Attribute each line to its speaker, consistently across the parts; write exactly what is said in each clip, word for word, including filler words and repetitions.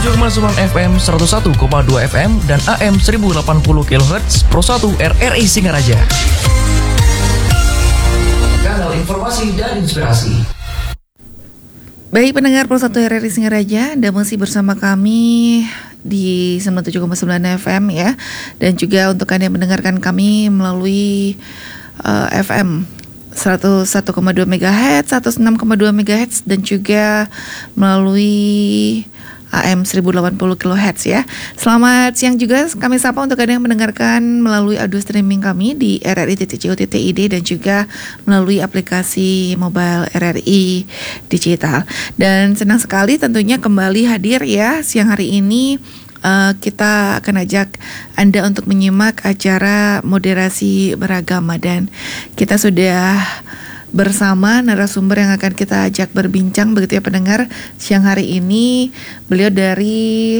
Speaker 1: tujuh koma sembilan F M, seratus satu koma dua F M, dan A M seribu delapan puluh kilohertz Pro satu R R I Singaraja. Kanal informasi dan inspirasi.
Speaker 2: Baik pendengar Pro satu R R I Singaraja, Anda masih bersama kami di sembilan puluh tujuh koma sembilan F M ya. Dan juga untuk Anda yang mendengarkan kami melalui uh, F M seratus satu koma dua megahertz, seratus enam koma dua megahertz, dan juga melalui A M seribu delapan puluh kilohertz ya. Selamat siang juga kami sapa untuk Anda yang mendengarkan melalui audio streaming kami di r r i titik co titik i d dan juga melalui aplikasi mobile R R I Digital. Dan senang sekali tentunya kembali hadir ya siang hari ini. Uh, kita akan ajak Anda untuk menyimak acara moderasi beragama, dan kita sudah bersama narasumber yang akan kita ajak berbincang begitu ya pendengar siang hari ini. Beliau dari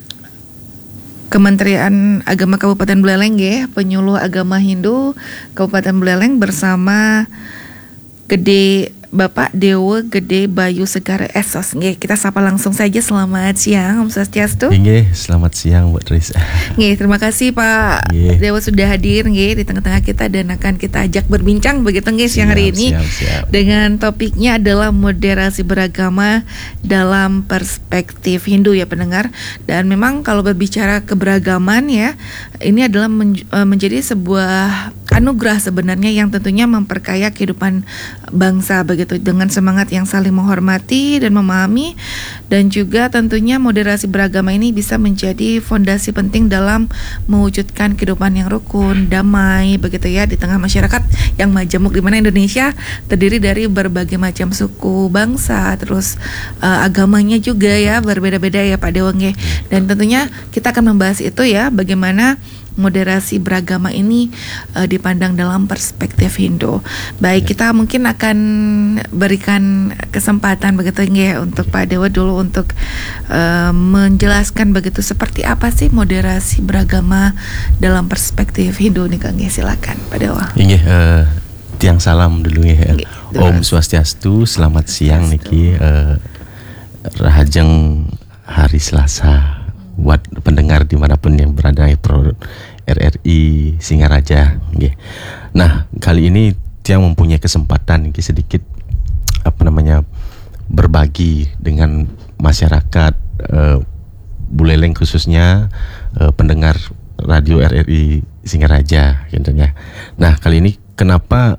Speaker 2: Kementerian Agama Kabupaten Buleleng ya, penyuluh agama Hindu Kabupaten Buleleng bersama Gede Bapak Dewa Gede Bayu Segar Esos. Nggih, kita sapa langsung saja. Selamat siang, Om Swastiastu.
Speaker 3: Nggih, selamat siang Mbak Tris.
Speaker 2: Nggih, terima kasih Pak Nggih. Dewa sudah hadir nggih di tengah-tengah kita dan akan kita ajak berbincang begitu nggih siang hari ini.
Speaker 3: Siap, siap.
Speaker 2: Dengan topiknya adalah moderasi beragama dalam perspektif Hindu ya pendengar. Dan memang kalau berbicara keberagaman ya, ini adalah men- menjadi sebuah anugerah sebenarnya yang tentunya memperkaya kehidupan bangsa begitu, dengan semangat yang saling menghormati dan memahami, dan juga tentunya moderasi beragama ini bisa menjadi fondasi penting dalam mewujudkan kehidupan yang rukun, damai begitu ya di tengah masyarakat yang majemuk, di mana Indonesia terdiri dari berbagai macam suku, bangsa, terus uh, agamanya juga ya berbeda-beda ya Pak Dewa nggih. Dan tentunya kita akan membahas itu ya, bagaimana moderasi beragama ini uh, dipandang dalam perspektif Hindu. Baik, kita mungkin akan berikan kesempatan begitu ya untuk Pak Dewa dulu untuk uh, menjelaskan begitu seperti apa sih moderasi beragama dalam perspektif Hindu nih Kang. Silakan Pak Dewa.
Speaker 3: Nggih, uh, tiang salam dulu ya. Nggih, Om Swastiastu, selamat siang niki uh, Rahajeng hari Selasa buat pendengar dimanapun yang berada di Pro R R I Singaraja. Okay. Nah, kali ini Tiang mempunyai kesempatan ini sedikit apa namanya berbagi dengan masyarakat uh, Buleleng khususnya uh, pendengar radio R R I Singaraja gitu ya. Nah, kali ini kenapa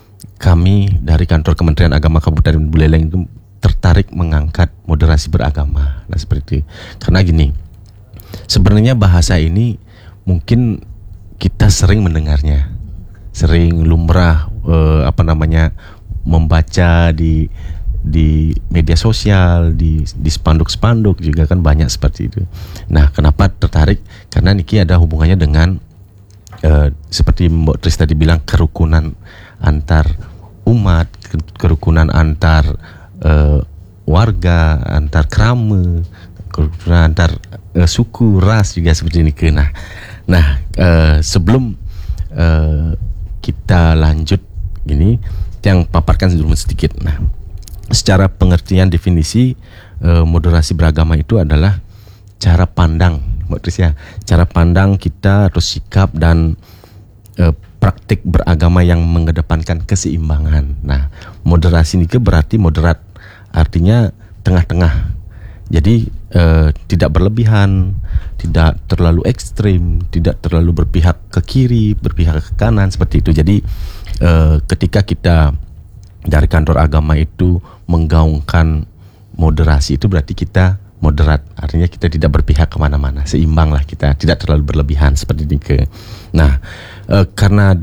Speaker 3: kami dari kantor Kementerian Agama Kabupaten Buleleng itu tertarik mengangkat moderasi beragama. Nah, seperti itu. Karena gini, sebenarnya bahasa ini mungkin kita sering mendengarnya, sering lumrah eh, apa namanya membaca di di media sosial, di di spanduk-spanduk juga kan banyak seperti itu. Nah, kenapa tertarik? Karena niki ada hubungannya dengan eh, seperti Mbak Tris tadi bilang, kerukunan antar umat, kerukunan antar eh, warga, antar krama, kerukunan antar uh, suku, ras juga seperti ini. Nah, nah uh, sebelum uh, kita lanjut gini, yang paparkan dulu sedikit. Nah, secara pengertian definisi uh, moderasi beragama itu adalah cara pandang, Mbak Tris ya, cara pandang kita atau sikap dan uh, praktik beragama yang mengedepankan keseimbangan. Nah, moderasi ini berarti moderat, artinya tengah-tengah. Jadi eh, tidak berlebihan, tidak terlalu ekstrim, tidak terlalu berpihak ke kiri, berpihak ke kanan seperti itu. Jadi eh, ketika kita dari kantor agama itu menggaungkan moderasi, itu berarti kita moderat, artinya kita tidak berpihak kemana-mana, seimbang lah kita, tidak terlalu berlebihan seperti itu. Nah, eh, karena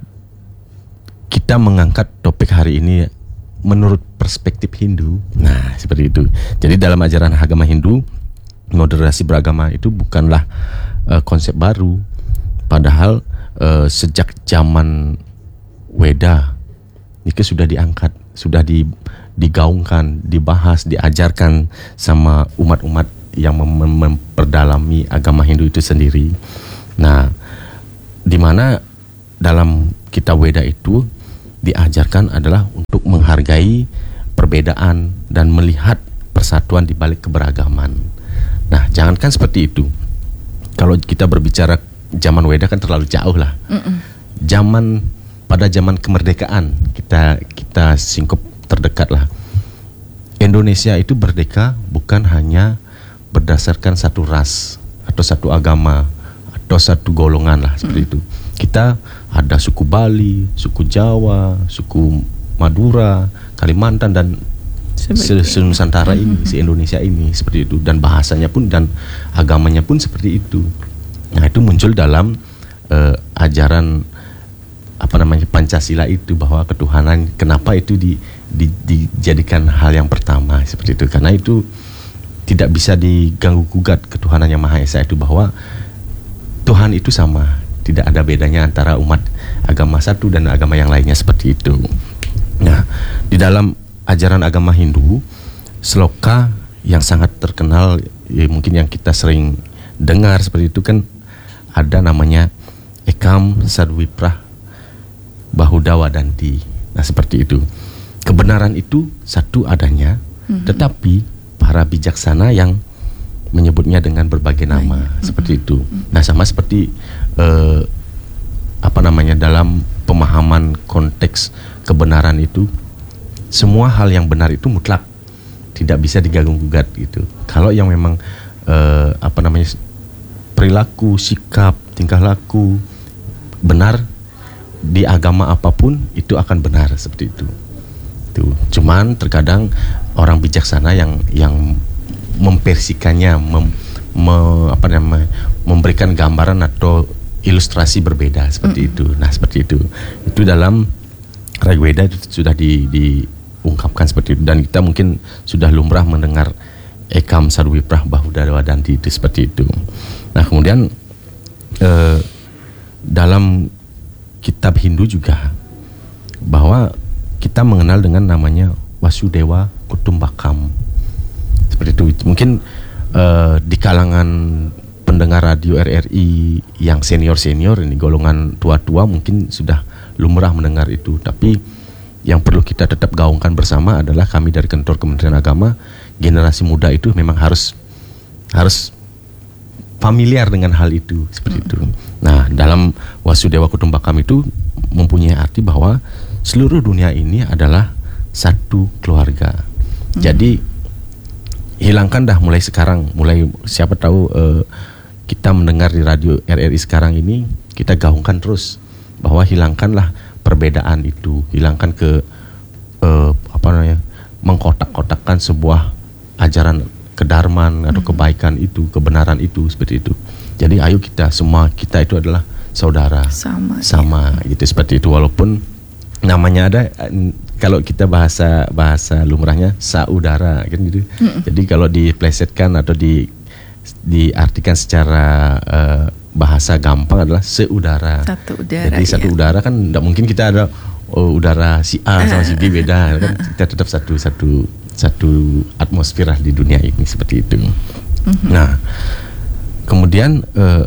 Speaker 3: kita mengangkat topik hari ini menurut perspektif Hindu. Nah, seperti itu. Jadi dalam ajaran agama Hindu, moderasi beragama itu bukanlah uh, konsep baru. Padahal uh, sejak zaman Weda ini sudah diangkat, sudah di, digaungkan, dibahas, diajarkan sama umat-umat yang mem- memperdalami agama Hindu itu sendiri. Nah, di mana dalam kitab Weda itu diajarkan adalah untuk menghargai perbedaan dan melihat persatuan di balik keberagaman. Nah, jangankan seperti itu. Kalau kita berbicara zaman Weda kan terlalu jauh lah. Mm-mm. Zaman pada zaman kemerdekaan kita kita singkup terdekat lah. Indonesia itu merdeka bukan hanya berdasarkan satu ras atau satu agama atau satu golongan lah seperti mm. itu. Kita ada suku Bali, suku Jawa, suku Madura, Kalimantan dan se-Nusantara ini, se-Indonesia ini seperti itu, dan bahasanya pun dan agamanya pun seperti itu. Nah, itu muncul dalam uh, ajaran apa namanya Pancasila itu, bahwa ketuhanan, kenapa itu di, di, dijadikan hal yang pertama seperti itu, karena itu tidak bisa diganggu gugat ketuhanan yang Maha Esa itu, bahwa Tuhan itu sama, tidak ada bedanya antara umat agama satu dan agama yang lainnya seperti itu. Nah, di dalam ajaran agama Hindu, sloka yang sangat terkenal, ya mungkin yang kita sering dengar seperti itu kan, ada namanya Ekam Sadwiprah Bahudawa Danti. Nah, seperti itu. Kebenaran itu satu adanya, mm-hmm. tetapi para bijaksana yang menyebutnya dengan berbagai nama, mm-hmm. seperti itu. Nah, sama seperti eh, apa namanya dalam pemahaman konteks kebenaran itu, semua hal yang benar itu mutlak, tidak bisa diganggu-gugat gitu. Kalau yang memang eh, apa namanya perilaku, sikap, tingkah laku benar di agama apapun, itu akan benar seperti itu. Itu. Cuman terkadang orang bijaksana yang yang memversikannya, mem, me, apa namanya memberikan gambaran atau ilustrasi berbeda seperti mm. itu. Nah, seperti itu. Itu dalam Rigveda itu sudah di, di ungkapkan seperti itu, dan kita mungkin sudah lumrah mendengar Ekam Sadwiprah Bahudawa Danti itu seperti itu. Nah, kemudian eh, dalam kitab Hindu juga, bahwa kita mengenal dengan namanya Wasudewa Kutumbakam seperti itu. Mungkin eh, di kalangan pendengar radio R R I yang senior-senior ini, golongan tua-tua, mungkin sudah lumrah mendengar itu, tapi yang perlu kita tetap gaungkan bersama adalah kami dari kantor Kementerian Agama, generasi muda itu memang harus harus familiar dengan hal itu seperti itu. Nah, dalam Wasudewa Kutumbakam itu mempunyai arti bahwa seluruh dunia ini adalah satu keluarga. Hmm. Jadi hilangkan dah mulai sekarang, mulai siapa tahu uh, kita mendengar di radio R R I sekarang ini, kita gaungkan terus bahwa hilangkanlah perbedaan itu, hilangkan ke uh, apa namanya mengkotak-kotakkan sebuah ajaran kedarman atau mm-hmm. kebaikan itu, kebenaran itu seperti itu. Jadi ayo kita semua, kita itu adalah saudara, sama, sama ya. Gitu seperti itu, walaupun namanya ada, kalau kita bahasa bahasa lumrahnya saudara kan gitu. Mm-hmm. Jadi kalau diplesetkan atau di diartikan secara uh, bahasa gampang adalah seudara. Satu udara. Jadi satu iya. udara kan tidak mungkin kita ada oh, udara si A sama si B beda kan, kita tetap satu satu satu atmosfer di dunia ini seperti itu. Mm-hmm. Nah, kemudian eh,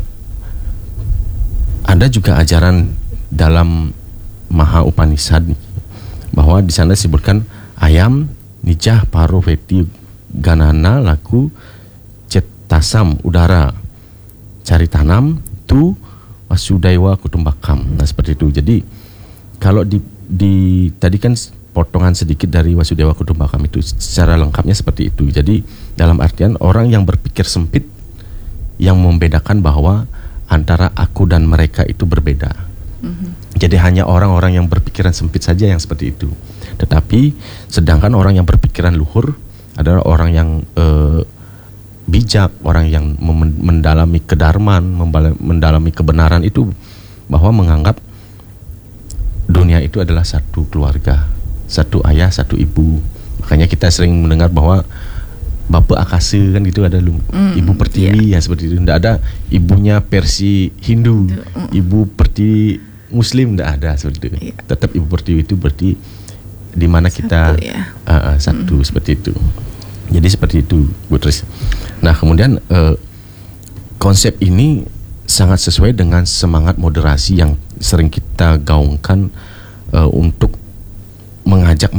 Speaker 3: ada juga ajaran dalam Maha Upanishad bahwa di sana disebutkan ayam nijah paro veti ganana laku cetasam udara cari tanam tu Wasudewa Kutumbakam. Nah, seperti itu. Jadi kalau di, di tadi kan potongan sedikit dari Wasudewa Kutumbakam itu, secara lengkapnya seperti itu. Jadi dalam artian orang yang berpikir sempit, yang membedakan bahwa antara aku dan mereka itu berbeda. Mm-hmm. Jadi hanya orang-orang yang berpikiran sempit saja yang seperti itu. Tetapi sedangkan orang yang berpikiran luhur adalah orang yang uh, bijak, orang yang mendalami kedarman, mendalami kebenaran itu, bahwa menganggap dunia itu adalah satu keluarga, satu ayah, satu ibu. Makanya kita sering mendengar bahwa Bapak Akasa kan gitu, ada mm, Ibu Pertiwi, yeah. ya seperti itu. Tidak ada ibunya versi Hindu, mm. Ibu Pertiwi Muslim, tidak ada seperti itu. Yeah. Tetap Ibu Pertiwi itu berarti di mana kita satu, ya. uh, uh, satu mm. seperti itu. Jadi seperti itu, Bu Tris. Nah, kemudian uh, konsep ini sangat sesuai dengan semangat moderasi yang sering kita gaungkan uh, untuk mengajak